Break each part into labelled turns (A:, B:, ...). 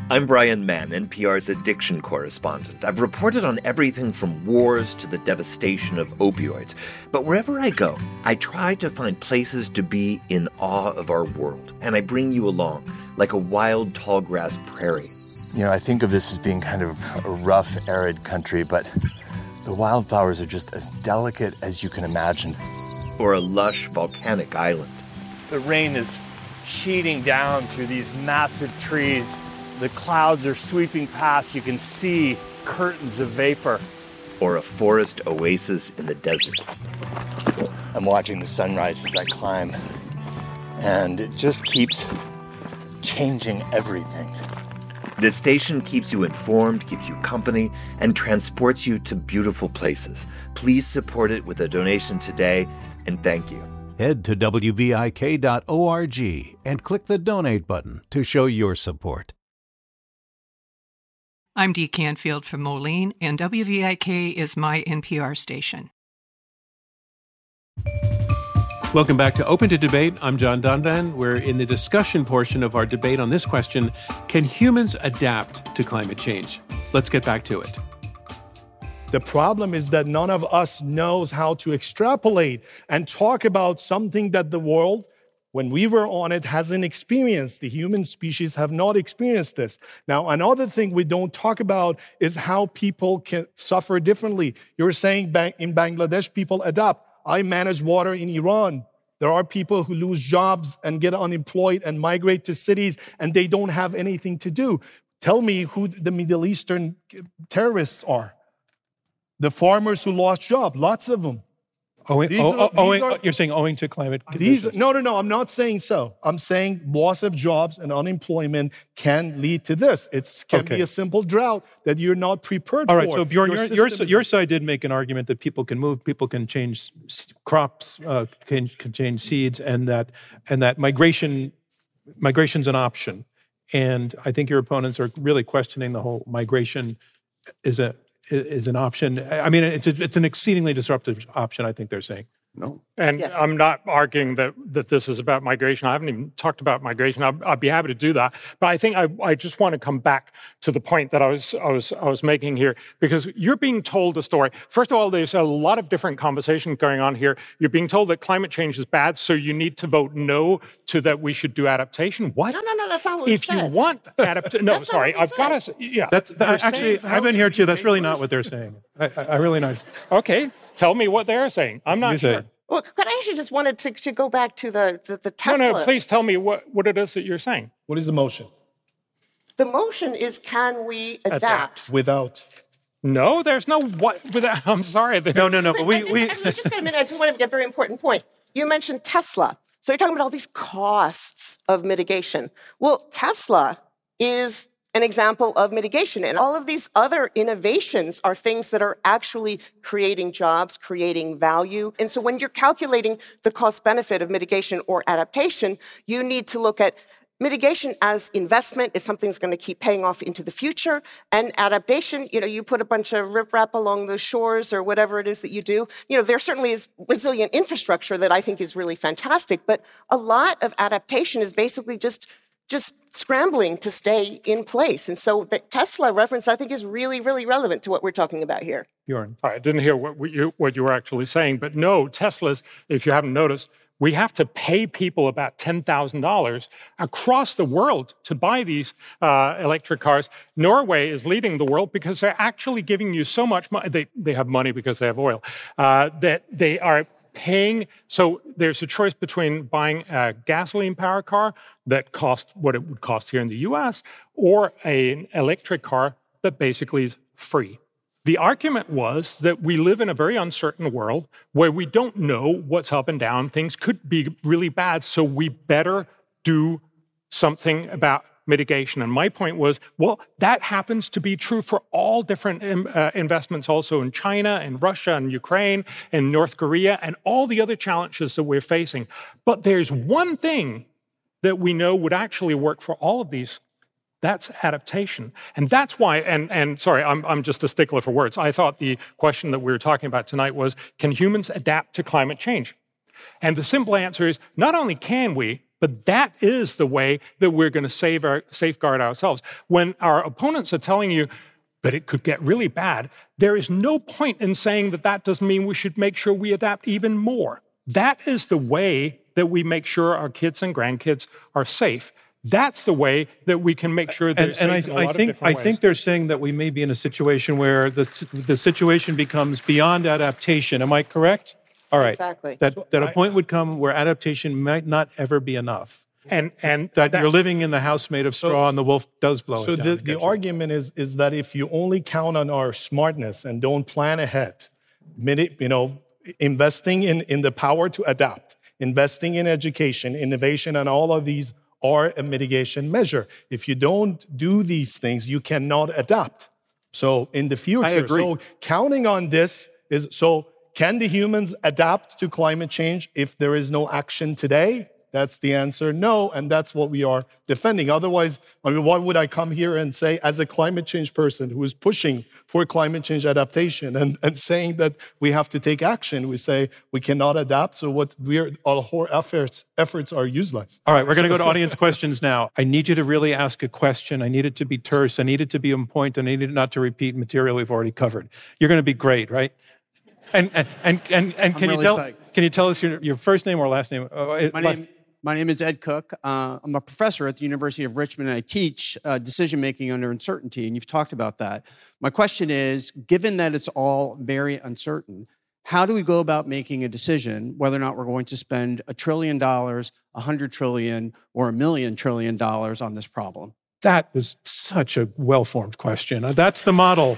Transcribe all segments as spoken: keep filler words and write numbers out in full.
A: I'm Brian Mann, N P R's addiction correspondent. I've reported on everything from wars to the devastation of opioids. But wherever I go, I try to find places to be in awe of our world. And I bring you along, like a wild tall grass prairie.
B: You know, I think of this as being kind of a rough, arid country, but the wildflowers are just as delicate as you can imagine.
A: Or a lush volcanic island.
C: The rain is sheeting down through these massive trees. The clouds are sweeping past. You can see curtains of vapor.
A: Or a forest oasis in the desert.
B: I'm watching the sunrise as I climb, and it just keeps changing everything.
A: This station keeps you informed, keeps you company, and transports you to beautiful places. Please support it with a donation today, and thank you.
D: Head to W V I K dot org and click the donate button to show your support.
E: I'm Dee Canfield from Moline, and W V I K is my N P R station.
F: Welcome back to Open to Debate. I'm John Donvan. We're in the discussion portion of our debate on this question: can humans adapt to climate change? Let's get back to it.
G: The problem is that none of us knows how to extrapolate and talk about something that the world, when we were on it, hasn't experienced. The human species have not experienced this. Now, another thing we don't talk about is how people can suffer differently. You're saying in Bangladesh, people adapt. I manage water in Iran. There are people who lose jobs and get unemployed and migrate to cities, and they don't have anything to do. Tell me who the Middle Eastern terrorists are. The farmers who lost jobs, lots of them.
H: Owing,
G: These
H: oh,
G: are-
H: owing,
G: these are-
H: you're saying owing to climate
G: These,
H: conditions.
G: no, no, no, I'm not saying so. I'm saying loss of jobs and unemployment can lead to this. It can
H: Okay.
G: be a simple drought that you're not prepared
H: All
G: for.
H: right, so Bjorn, your, your,
G: system is-
H: your side did make an argument that people can move, people can change s- crops, uh, can, can change seeds, and that and that migration migration's an option. And I think your opponents are really questioning the whole migration is a is an option. I mean, it's a, it's an exceedingly disruptive option, I think they're saying.
I: No.
J: And
I: Yes.
J: I'm not arguing that, that this is about migration. I haven't even talked about migration. I'd, I'd be happy to do that. But I think I, I just want to come back to the point that I was, I was I was making here, because you're being told a story. First of all, there's a lot of different conversations going on here. You're being told that climate change is bad, so you need to vote no to that we should do adaptation. What?
I: No, no, no, that's not what we
J: If you
I: said.
J: want adaptation, no,
I: That's not
J: sorry,
I: what we
J: I've got
I: said.
J: to, yeah.
H: That's that,
J: They're
H: actually,
J: saying-
H: I've been here too. That's really not what they're saying. I, I, I really not.
J: Okay, tell me what they're saying. I'm not
H: You
J: sure.
H: say.
I: Well, could I actually just wanted to, to go back to the, the, the
J: No,
I: Tesla.
J: no, please tell me what, what it is that you're saying.
G: What is the motion?
I: The motion is, can we adapt?
J: Adapt.
G: Without.
J: No, there's no what. Without, I'm sorry. there-
H: No, no, no. But we,
I: I just,
H: we
I: I mean, just a minute. I just want to make a very important point. You mentioned Tesla. So you're talking about all these costs of mitigation. Well, Tesla is an example of mitigation. And all of these other innovations are things that are actually creating jobs, creating value. And so when you're calculating the cost benefit of mitigation or adaptation, you need to look at mitigation as investment is something that's going to keep paying off into the future. And adaptation, you know, you put a bunch of riprap along the shores or whatever it is that you do. You know, there certainly is resilient infrastructure that I think is really fantastic. But a lot of adaptation is basically just just scrambling to stay in place. And so the Tesla reference, I think, is really, really relevant to what we're talking about here.
H: Bjorn.
J: I didn't hear what you, what you were actually saying, but no, Teslas, if you haven't noticed, we have to pay people about ten thousand dollars across the world to buy these uh, electric cars. Norway is leading the world because they're actually giving you so much money. They, they have money because they have oil, uh, that they are paying. So there's a choice between buying a gasoline powered car that costs what it would cost here in the U S or an electric car that basically is free. The argument was that we live in a very uncertain world where we don't know what's up and down. Things could be really bad, so we better do something about mitigation. And my point was, well, that happens to be true for all different uh, investments also in China and Russia and Ukraine and North Korea and all the other challenges that we're facing. But there's one thing that we know would actually work for all of these. That's adaptation. And that's why, and, and sorry, I'm, I'm just a stickler for words. I thought the question that we were talking about tonight was, can humans adapt to climate change? And the simple answer is, not only can we, But that is the way that we're going to save our, safeguard ourselves. When our opponents are telling you, but it could get really bad, there is no point in saying that that doesn't mean we should make sure we adapt even more. That is the way that we make sure our kids and grandkids are safe. That's the way that we can make sure they're
H: and,
J: safe
H: and I,
J: in a
H: I
J: lot
H: think
J: of different
H: I
J: ways.
H: think they're saying that we may be in a situation where the the situation becomes beyond adaptation. Am I correct? All right.
I: Exactly.
H: That that a point would come where adaptation might not ever be enough.
J: And and
H: that you're living in the house made of straw
G: So-
H: and the wolf does blow
G: So
H: it down.
G: the,
H: and
G: the
H: get you.
G: argument is is that if you only count on our smartness and don't plan ahead, mini- you know, investing in, in the power to adapt, investing in education, innovation, and all of these are a mitigation measure. If you don't do these things, you cannot adapt. So in the future,
H: agree.
G: so counting on this is, so can the humans adapt to climate change if there is no action today? That's the answer, no, and that's what we are defending. Otherwise, I mean, why would I come here and say, as a climate change person who is pushing for climate change adaptation and, and saying that we have to take action, we say we cannot adapt, so what we're, our whole efforts, efforts are useless.
H: All right, we're going to go to audience questions now. I need you to really ask a question. I need it to be terse. I need it to be on point. I need it not to repeat material we've already covered. You're going to be great, right? And and and and, and can
K: really
H: you tell
K: psyched.
H: can you tell us your, your first name or last name? Uh,
K: My
H: last-
K: name, my name is Ed Cook. Uh, I'm a professor at the University of Richmond, and I teach uh, decision-making under uncertainty, and you've talked about that. My question is, given that it's all very uncertain, how do we go about making a decision whether or not we're going to spend a trillion dollars, a hundred trillion, or a million trillion dollars on this problem?
H: That was such a well-formed question. Uh, That's the model.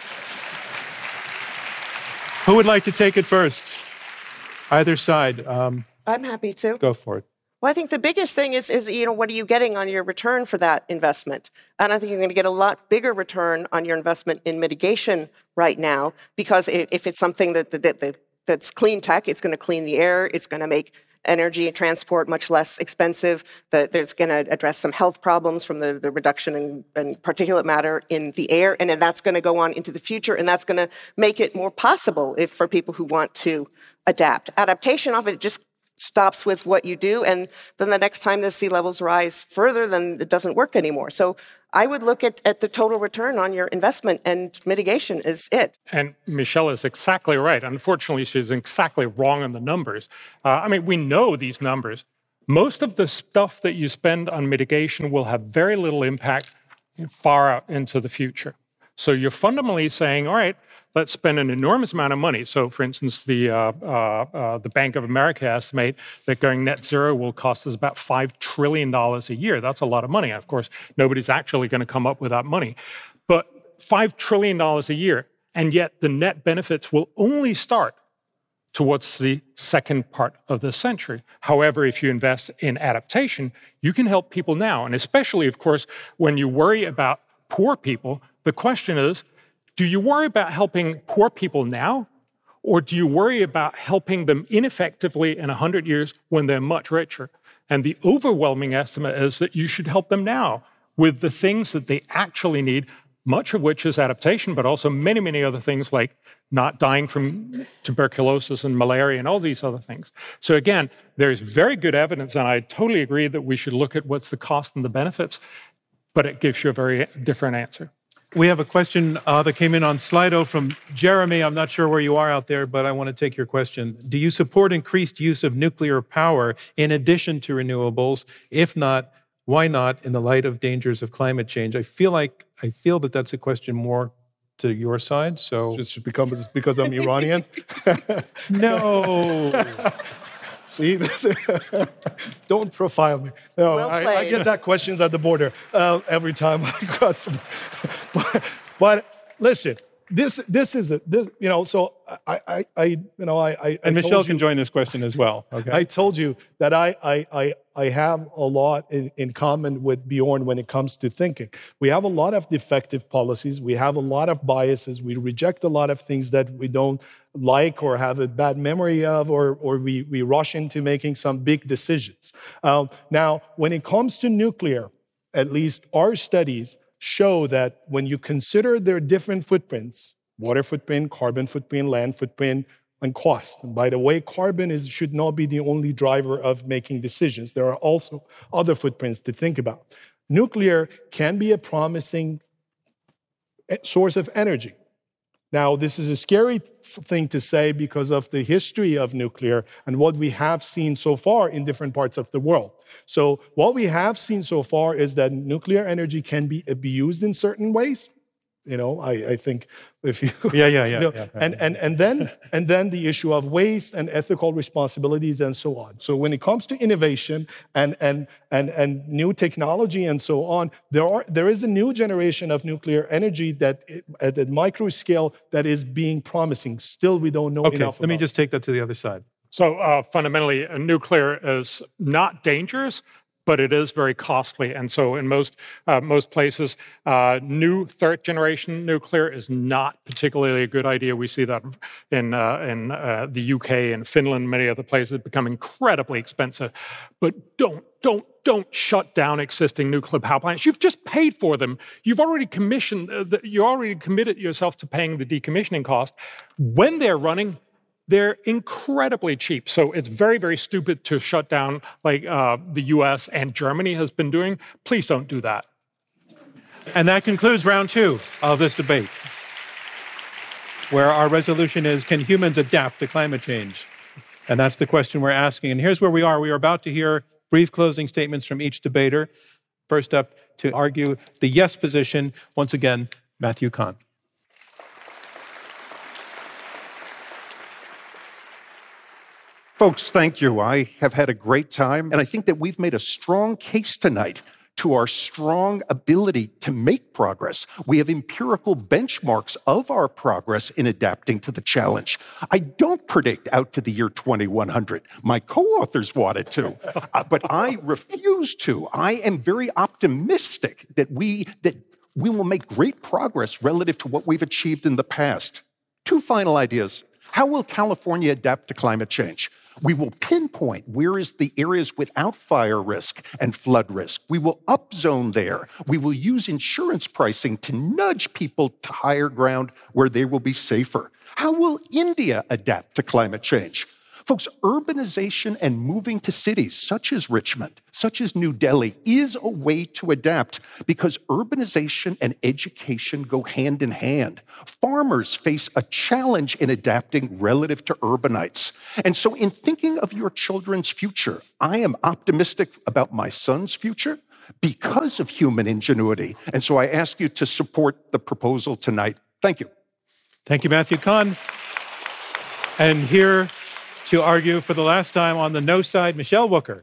H: Who would like to take it first? Either side. Um,
I: I'm happy to.
H: go for it.
I: Well, I think the biggest thing is, is, you know, what are you getting on your return for that investment? And I think you're going to get a lot bigger return on your investment in mitigation right now, because i- if it's something that, that, that that's clean tech, it's going to clean the air, it's going to make energy and transport much less expensive, that there's going to address some health problems from the, the reduction in, in particulate matter in the air, and then that's going to go on into the future, and that's going to make it more possible if for people who want to adapt. Adaptation often just stops with what you do, and then the next time the sea levels rise further, then it doesn't work anymore. So I would look at, at the total return on your investment, and mitigation is it.
J: And Michelle is exactly right. Unfortunately, she's exactly wrong on the numbers. Uh, I mean, we know these numbers. Most of the stuff that you spend on mitigation will have very little impact far out into the future. So you're fundamentally saying, all right, let's spend an enormous amount of money. So, for instance, the uh, uh, uh, the Bank of America estimate that going net zero will cost us about five trillion dollars a year. That's a lot of money. Of course, nobody's actually going to come up with that money. But five trillion dollars a year, and yet the net benefits will only start towards the second part of the century. However, if you invest in adaptation, you can help people now. And especially, of course, when you worry about poor people, the question is, do you worry about helping poor people now, or do you worry about helping them ineffectively in one hundred years when they're much richer? And the overwhelming estimate is that you should help them now with the things that they actually need, much of which is adaptation, but also many, many other things like not dying from tuberculosis and malaria and all these other things. So again, there's very good evidence, and I totally agree that we should look at what's the cost and the benefits, but it gives you a very different answer.
H: We have a question uh, that came in on Slido from Jeremy. I'm not sure where you are out there, but I want to take your question. Do you support increased use of nuclear power in addition to renewables? If not, why not in the light of dangers of climate change? I feel like I feel that that's a question more to your side. So
G: Just because, because I'm Iranian?
H: no.
G: See, this is- don't profile me. No,
I: Well
G: I, I
I: played.
G: get that questions at the border uh, every time I cross. the- but, but listen, this this is a this you know. So I I, I you know I I
H: And
G: I
H: Michelle
G: told
H: can
G: you,
H: join this question as well. Okay.
G: I told you that I I I, I have a lot in, in common with Bjorn when it comes to thinking. We have a lot of defective policies. We have a lot of biases. We reject a lot of things that we don't like or have a bad memory of, or, or we, we rush into making some big decisions. Um, now, when it comes to nuclear, at least our studies show that when you consider their different footprints, water footprint, carbon footprint, land footprint, and cost. And by the way, carbon is, should not be the only driver of making decisions. There are also other footprints to think about. Nuclear can be a promising source of energy. Now, this is a scary thing to say because of the history of nuclear and what we have seen so far in different parts of the world. So what we have seen so far is that nuclear energy can be abused in certain ways. You know, I, I think if you...
H: Yeah, yeah, yeah.
G: You know,
H: yeah, yeah.
G: And, and, and, then, and then the issue of waste and ethical responsibilities and so on. So when it comes to innovation and, and, and, and new technology and so on, there, are, there is a new generation of nuclear energy that at the micro scale that is being promising. Still, we don't know
H: okay,
G: enough
H: let me
G: about.
H: just take that to the other side.
J: So uh, fundamentally, uh, nuclear is not dangerous, but it is very costly. And so in most uh, most places, uh, new third generation nuclear is not particularly a good idea. We see that in, uh, in uh, the U K and Finland, many other places, become incredibly expensive. But don't, don't, don't shut down existing nuclear power plants. You've just paid for them. You've already commissioned, uh, the, you already committed yourself to paying the decommissioning cost. When they're running, they're incredibly cheap. So it's very, very stupid to shut down like uh, the U S and Germany has been doing. Please don't do that.
H: And that concludes round two of this debate, where our resolution is, can humans adapt to climate change? And that's the question we're asking. And here's where we are. We are about to hear brief closing statements from each debater. First up to argue the yes position, once again, Matthew Kahn.
L: Folks, thank you. I have had a great time, and I think that we've made a strong case tonight to our strong ability to make progress. We have empirical benchmarks of our progress in adapting to the challenge. I don't predict out to the year twenty-one hundred. My co-authors wanted to, uh, but I refuse to. I am very optimistic that we, that we will make great progress relative to what we've achieved in the past. Two final ideas. How will California adapt to climate change? We will pinpoint where is the areas without fire risk and flood risk. We will upzone there. We will use insurance pricing to nudge people to higher ground where they will be safer. How will India adapt to climate change? Folks, urbanization and moving to cities such as Richmond, such as New Delhi, is a way to adapt because urbanization and education go hand in hand. Farmers face a challenge in adapting relative to urbanites. And so in thinking of your children's future, I am optimistic about my son's future because of human ingenuity. And so I ask you to support the proposal tonight. Thank you.
H: Thank you, Matthew Kahn. And here to argue for the last time on the no side, Michelle Wooker.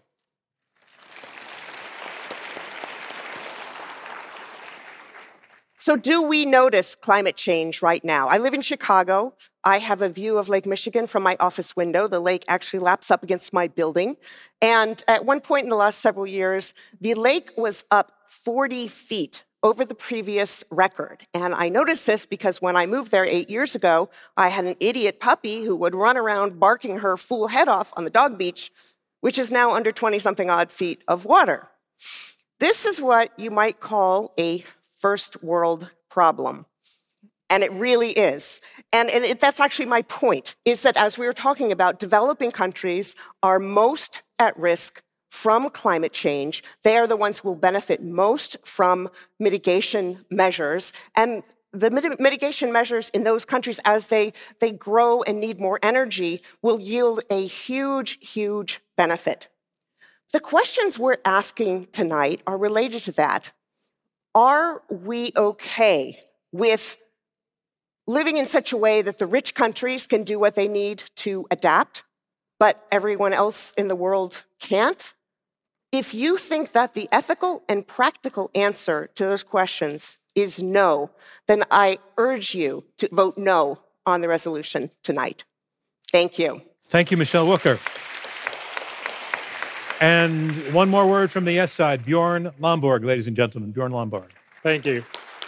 I: So do we notice climate change right now? I live in Chicago. I have a view of Lake Michigan from my office window. The lake actually laps up against my building. And at one point in the last several years, the lake was up forty feet over the previous record. And I noticed this because when I moved there eight years ago, I had an idiot puppy who would run around barking her fool head off on the dog beach, which is now under twenty-something odd feet of water. This is what you might call a first world problem. And it really is. And, and it, that's actually my point, is that as we were talking about, developing countries are most at risk from climate change. They are the ones who will benefit most from mitigation measures. And the mit- mitigation measures in those countries, as they, they grow and need more energy, will yield a huge, huge benefit. The questions we're asking tonight are related to that. Are we okay with living in such a way that the rich countries can do what they need to adapt, but everyone else in the world can't? If you think that the ethical and practical answer to those questions is no, then I urge you to vote no on the resolution tonight. Thank you.
H: Thank you, Michelle Wooker. And one more word from the yes side, Bjorn Lomborg, ladies and gentlemen. Bjorn Lomborg.
J: Thank you.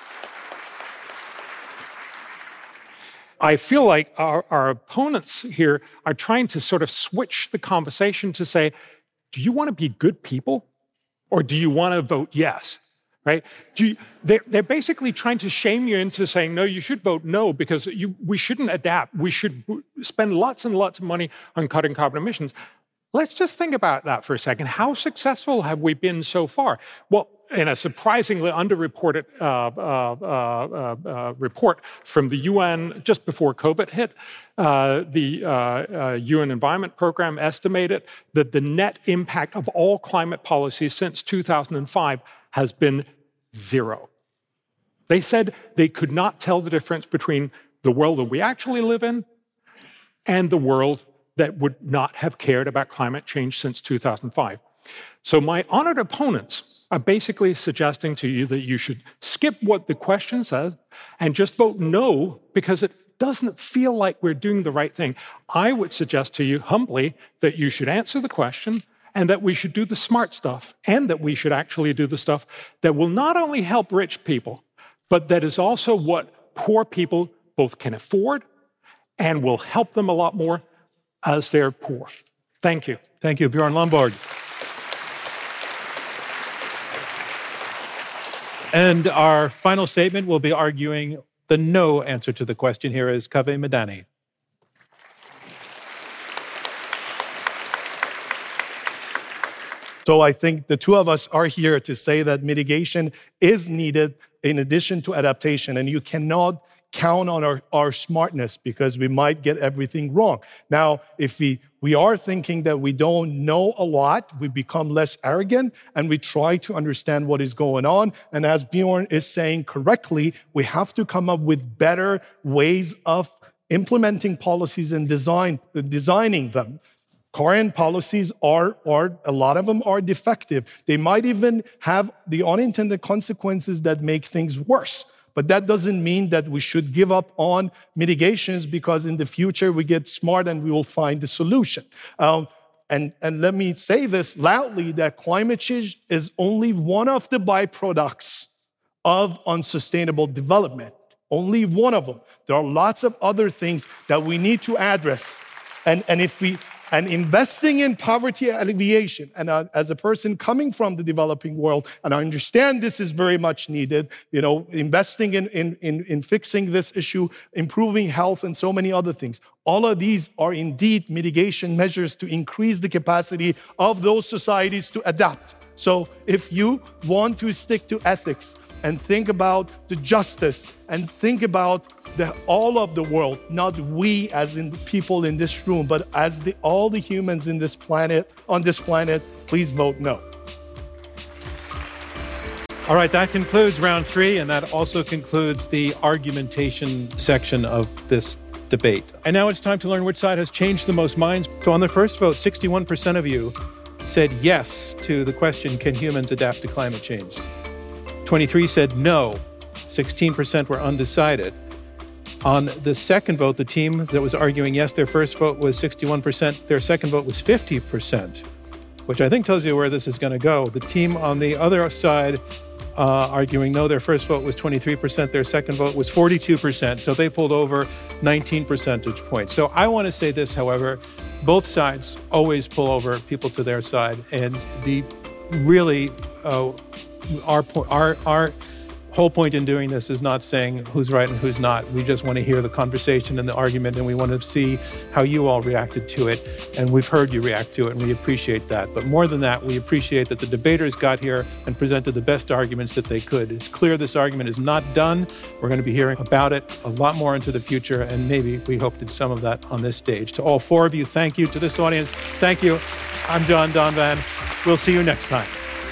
J: I feel like our, our opponents here are trying to sort of switch the conversation to say, do you want to be good people or do you want to vote yes? right? Do you, they're, they're basically trying to shame you into saying, no, you should vote no because you, we shouldn't adapt. We should spend lots and lots of money on cutting carbon emissions. Let's just think about that for a second. How successful have we been so far? Well, in a surprisingly underreported uh, uh, uh, uh, report from the U N just before COVID hit, uh, the uh, uh, U N Environment Program estimated that the net impact of all climate policies since two thousand five has been zero. They said they could not tell the difference between the world that we actually live in and the world that would not have cared about climate change since two thousand five. So my honored opponents are basically suggesting to you that you should skip what the question says and just vote no because it doesn't feel like we're doing the right thing. I would suggest to you humbly that you should answer the question and that we should do the smart stuff and that we should actually do the stuff that will not only help rich people, but that is also what poor people both can afford and will help them a lot more as they're poor. Thank you.
H: Thank you, Bjorn Lomborg. And our final statement will be arguing the no answer to the question. Here is Kaveh Madani.
G: So I think the two of us are here to say that mitigation is needed in addition to adaptation, and you cannot count on our, our smartness because we might get everything wrong. Now, if we, we are thinking that we don't know a lot, we become less arrogant and we try to understand what is going on. And as Bjorn is saying correctly, we have to come up with better ways of implementing policies and design, designing them. Current policies are, are, a lot of them are defective. They might even have the unintended consequences that make things worse. But that doesn't mean that we should give up on mitigations because in the future we get smart and we will find the solution. Um, and, and let me say this loudly, that climate change is only one of the byproducts of unsustainable development. Only one of them. There are lots of other things that we need to address. And, and if we... And investing in poverty alleviation, and uh, as a person coming from the developing world, and I understand this is very much needed, you know, investing in, in, in, in fixing this issue, improving health, and so many other things. All of these are indeed mitigation measures to increase the capacity of those societies to adapt. So if you want to stick to ethics and think about the justice and think about the, all of the world, not we as in the people in this room, but as the, all the humans in this planet, on this planet, please vote no.
H: All right, that concludes round three, and that also concludes the argumentation section of this debate. And now it's time to learn which side has changed the most minds. So on the first vote, sixty-one percent of you said yes to the question, can humans adapt to climate change? twenty-three said no. sixteen percent were undecided. On the second vote, the team that was arguing yes, their first vote was sixty-one percent. Their second vote was fifty percent, which I think tells you where this is going to go. The team on the other side uh, arguing no, their first vote was twenty-three percent. Their second vote was forty-two percent. So they pulled over nineteen percentage points. So I want to say this, however, both sides always pull over people to their side. And the really... Uh, Our, our, our whole point in doing this is not saying who's right and who's not. We just want to hear the conversation and the argument, and we want to see how you all reacted to it. And we've heard you react to it, and we appreciate that. But more than that, we appreciate that the debaters got here and presented the best arguments that they could. It's clear this argument is not done. We're going to be hearing about it a lot more into the future, and maybe we hope to do some of that on this stage. To all four of you, thank you. To this audience, thank you. I'm John Donvan. We'll see you next time.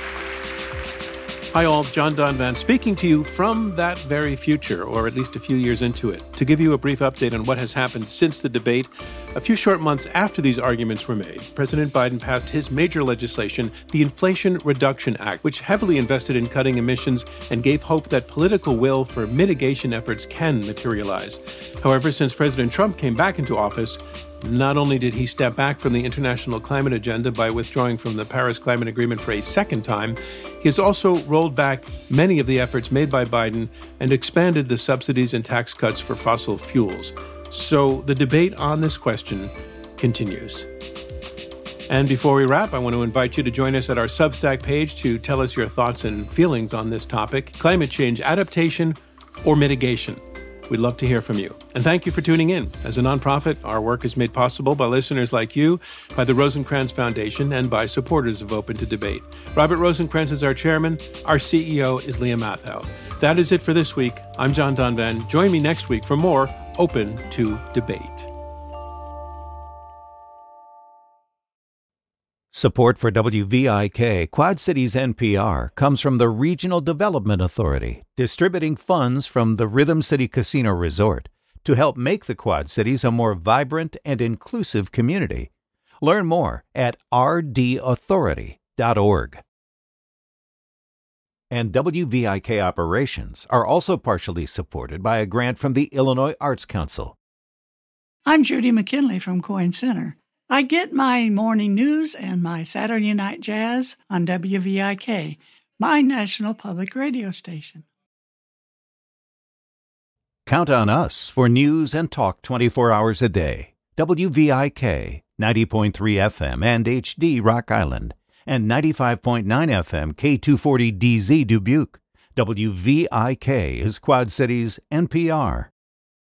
F: Hi all, John Donvan speaking to you from that very future, or at least a few years into it, to give you a brief update on what has happened since the debate. A few short months after these arguments were made, President Biden passed his major legislation, the Inflation Reduction Act, which heavily invested in cutting emissions and gave hope that political will for mitigation efforts can materialize. However, since President Trump came back into office, not only did he step back from the international climate agenda by withdrawing from the Paris Climate Agreement for a second time, he has also rolled back many of the efforts made by Biden and expanded the subsidies and tax cuts for fossil fuels. So the debate on this question continues. And before we wrap, I want to invite you to join us at our Substack page to tell us your thoughts and feelings on this topic, climate change adaptation or mitigation. We'd love to hear from you. And thank you for tuning in. As a nonprofit, our work is made possible by listeners like you, by the Rosencrantz Foundation, and by supporters of Open to Debate. Robert Rosencrantz is our chairman. Our C E O is Leah Mathau. That is it for this week. I'm John Donvan. Join me next week for more Open to Debate.
D: Support for W V I K, Quad Cities N P R, comes from the Regional Development Authority, distributing funds from the Rhythm City Casino Resort to help make the Quad Cities a more vibrant and inclusive community. Learn more at r d authority dot org. And W V I K operations are also partially supported by a grant from the Illinois Arts Council.
M: I'm Judy McKinley from Coyne Center. I get my morning news and my Saturday night jazz on W V I K, my national public radio station.
D: Count on us for news and talk twenty-four hours a day. W V I K, ninety point three F M and H D Rock Island, and ninety-five point nine F M K two forty D Z Dubuque. W V I K is Quad Cities N P R.